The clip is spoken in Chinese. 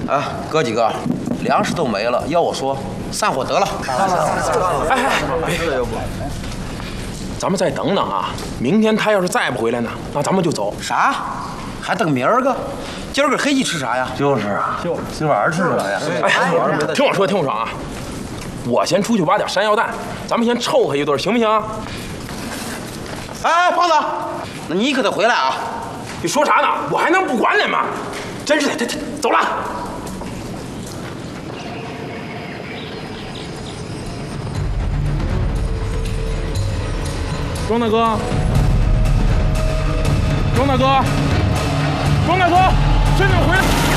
啊，哥几个，粮食都没了，要我说，散伙得了。 别，要不，咱们再等等啊！明天他要是再不回来呢，那咱们就走。 啥？还等明儿个？今儿个黑鸡吃啥呀？ 就是啊，今晚上吃啥呀？ 哎，听我说，听我说啊！我先出去挖点山药蛋，咱们先凑合一顿，行不行？ 哎，胖子，那你可得回来啊！ 你说啥呢？我还能不管你吗？真是的，走了。庄大哥，庄大哥，庄大哥，真的回来！